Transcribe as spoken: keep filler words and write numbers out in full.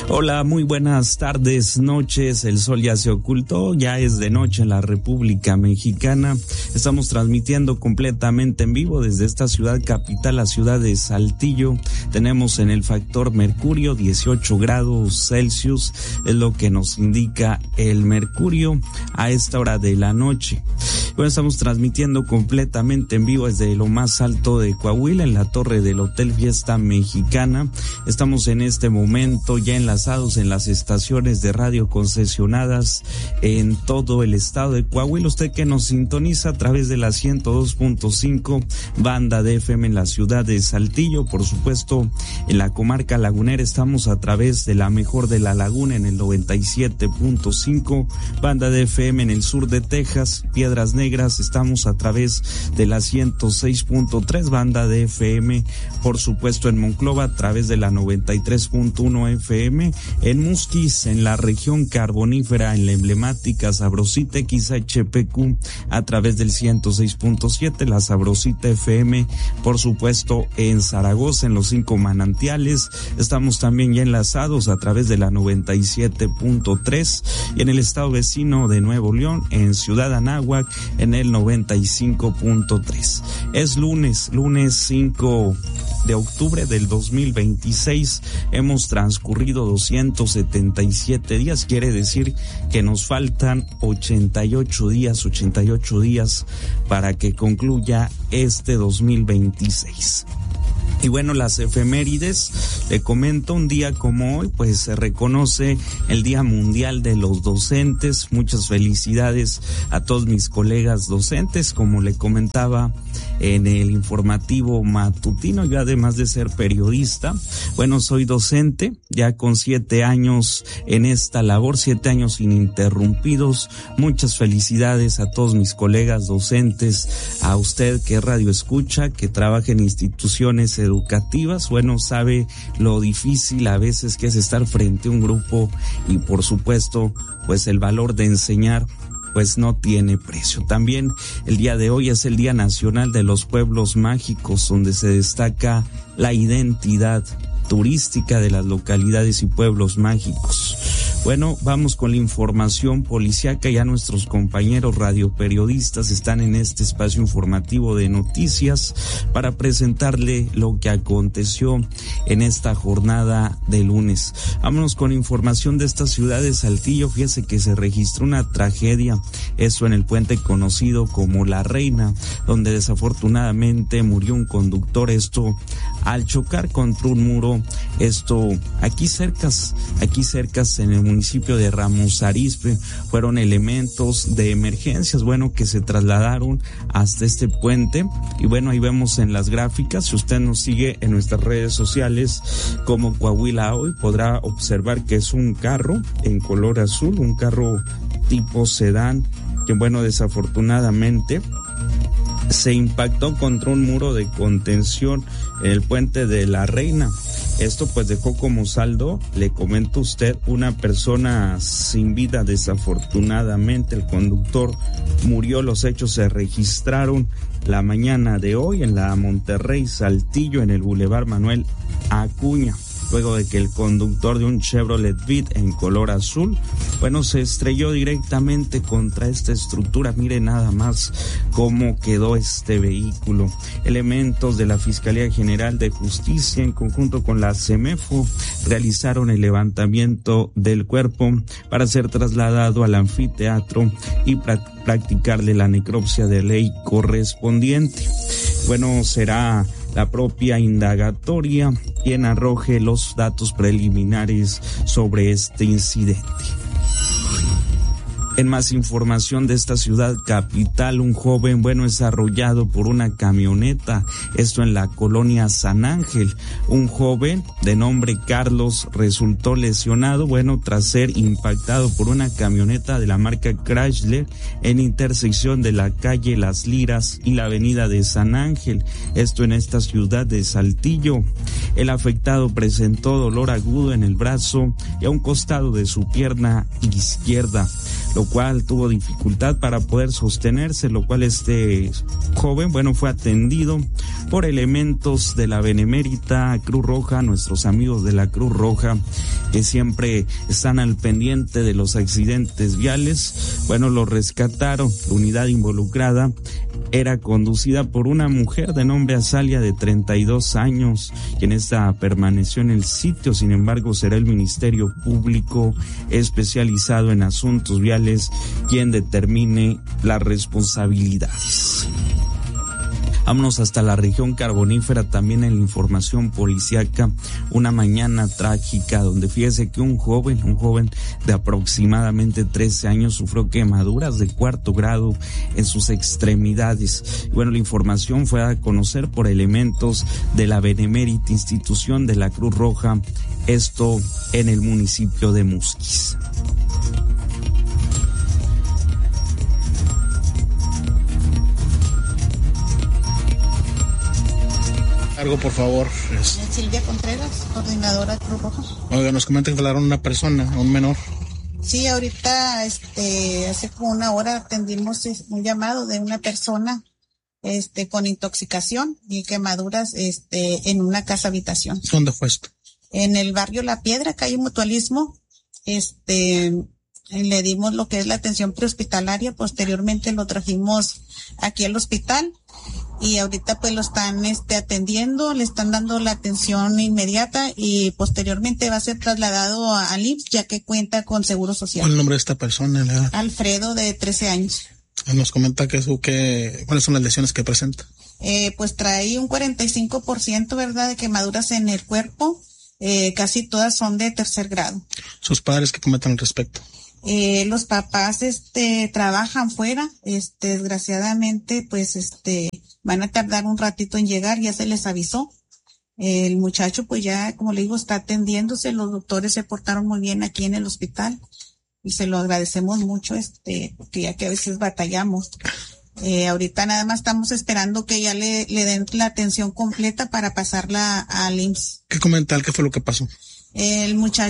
Hola, muy buenas tardes, noches. El sol ya se ocultó, ya es de noche en la República Mexicana. Estamos transmitiendo completamente en vivo desde esta ciudad capital, la ciudad de Saltillo. Tenemos en el factor mercurio dieciocho grados Celsius, es lo que nos indica el mercurio a esta hora de la noche. Bueno, estamos transmitiendo completamente en vivo desde lo más alto de Coahuila, en la torre del Hotel Fiesta Mexicana. Estamos en este momento ya enlazados en las estaciones de radio concesionadas en todo el estado de Coahuila. Usted que nos sintoniza a través de la ciento dos punto cinco banda de F M en la ciudad de Saltillo, por supuesto en la comarca lagunera estamos a través de la mejor de la laguna en el noventa y siete punto cinco banda de F M en el sur de Texas, Piedras Negras, estamos a través de la ciento seis punto tres banda de F M, por supuesto en Monclova a través de la noventa y tres punto uno F M, en Musquis, en la región carbonífera, en la emblemática Sabrosita X H P Q a través del ciento seis punto siete, la Sabrosita F M, por supuesto en Zaragoza, en los cinco manantiales, estamos también ya enlazados a través de la noventa y siete punto tres y en el estado vecino de Nuevo León, en Ciudad Anáhuac, en el noventa y cinco punto tres. Es lunes, lunes cinco de octubre del dos mil veintiséis, hemos transcurrido doscientos setenta y siete días, quiere decir que nos faltan ochenta y ocho días, ochenta y ocho días para que concluya este dos mil veintiséis. Y bueno, las efemérides, le comento, un día como hoy, pues se reconoce el Día Mundial de los Docentes. Muchas felicidades a todos mis colegas docentes, como le comentaba en el informativo matutino. Yo, además de ser periodista, bueno, soy docente, ya con siete años en esta labor, siete años ininterrumpidos. Muchas felicidades a todos mis colegas docentes, a usted que radio escucha, que trabaja en instituciones educativas. Bueno, sabe lo difícil a veces que es estar frente a un grupo y, por supuesto, pues el valor de enseñar pues no tiene precio. También el día de hoy es el Día Nacional de los Pueblos Mágicos, donde se destaca la identidad turística de las localidades y pueblos mágicos. Bueno, vamos con la información policíaca. Ya nuestros compañeros radioperiodistas están en este espacio informativo de noticias para presentarle lo que aconteció en esta jornada de lunes. Vámonos con información de esta ciudad de Saltillo. Fíjese que se registró una tragedia, esto en el puente conocido como La Reina, donde desafortunadamente murió un conductor, esto al chocar contra un muro, esto aquí cercas, aquí cercas en el municipio de Ramos Arizpe. Fueron elementos de emergencias, bueno, que se trasladaron hasta este puente y bueno, ahí vemos en las gráficas. Si usted nos sigue en nuestras redes sociales como Coahuila Hoy, podrá observar que es un carro en color azul, un carro tipo sedán, que bueno, desafortunadamente se impactó contra un muro de contención en el puente de La Reina. Esto pues dejó como saldo, le comento a usted, una persona sin vida. Desafortunadamente el conductor murió. Los hechos se registraron la mañana de hoy en la Monterrey Saltillo, en el Boulevard Manuel Acuña, luego de que el conductor de un Chevrolet Beat en color azul, bueno, se estrelló directamente contra esta estructura. Mire nada más cómo quedó este vehículo. Elementos de la Fiscalía General de Justicia, en conjunto con la CEMEFO, realizaron el levantamiento del cuerpo para ser trasladado al anfiteatro y practicarle la necropsia de ley correspondiente. Bueno, será la propia indagatoria quien arroje los datos preliminares sobre este incidente. En más información de esta ciudad capital, un joven, bueno, es arrollado por una camioneta, esto en la colonia San Ángel. Un joven de nombre Carlos resultó lesionado, bueno, tras ser impactado por una camioneta de la marca Chrysler en intersección de la calle Las Liras y la avenida de San Ángel, esto en esta ciudad de Saltillo. El afectado presentó dolor agudo en el brazo y a un costado de su pierna izquierda. lo cual tuvo dificultad para poder sostenerse, lo cual este joven, bueno, fue atendido por elementos de la Benemérita Cruz Roja, nuestros amigos de la Cruz Roja, que siempre están al pendiente de los accidentes viales. Bueno, lo rescataron. La unidad involucrada era conducida por una mujer de nombre Azalia, de treinta y dos años, quien esta permaneció en el sitio. Sin embargo, será el Ministerio Público especializado en asuntos viales quien determine las responsabilidades. Vámonos hasta la región carbonífera, también en la información policíaca, una mañana trágica donde fíjese que un joven, un joven de aproximadamente trece años sufrió quemaduras de cuarto grado en sus extremidades. Y bueno, la información fue a conocer por elementos de la Benemérita Institución de la Cruz Roja, esto en el municipio de Musquis. Algo, por favor. Es... Silvia Contreras, coordinadora de Cruz Roja. Oiga, nos comentan que hablaron una persona, un menor. Sí, ahorita, este, hace como una hora atendimos un llamado de una persona, este, con intoxicación y quemaduras, este, en una casa habitación. ¿Dónde fue esto? En el barrio La Piedra, calle Mutualismo, este, le dimos lo que es la atención prehospitalaria, posteriormente lo trajimos aquí al hospital. Y ahorita pues lo están este atendiendo, le están dando la atención inmediata y posteriormente va a ser trasladado al I M S S, ya que cuenta con seguro social. ¿Cuál es el nombre de esta persona? La... Alfredo, de trece años. Nos comenta que su que cuáles son las lesiones que presenta. Eh, pues trae un cuarenta y cinco por ciento, ¿verdad?, de quemaduras en el cuerpo. Eh, casi todas son de tercer grado. ¿Sus padres qué comentan al respecto? Eh, los papás, este, trabajan fuera, este, desgraciadamente, pues, este, van a tardar un ratito en llegar, ya se les avisó. El muchacho, pues ya, como le digo, está atendiéndose, los doctores se portaron muy bien aquí en el hospital y se lo agradecemos mucho, este, porque ya que a veces batallamos. Eh, ahorita nada más estamos esperando que ya le, le den la atención completa para pasarla al I M S S. ¿Qué comentan? ¿Qué fue lo que pasó? El muchacho